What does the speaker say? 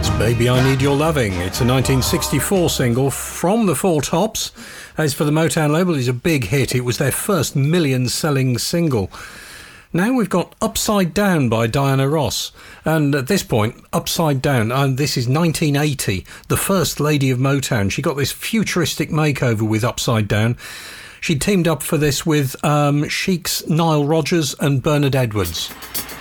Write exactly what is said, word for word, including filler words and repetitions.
That's Baby I Need Your Loving. It's a nineteen sixty-four single from the Four Tops. As for the Motown label, it's a big hit. It was their first million-selling single. Now we've got Upside Down by Diana Ross. And at this point, Upside Down, and this is nineteen eighty, the first lady of Motown. She got this futuristic makeover with Upside Down. She teamed up for this with um, Chic's Nile Rodgers and Bernard Edwards.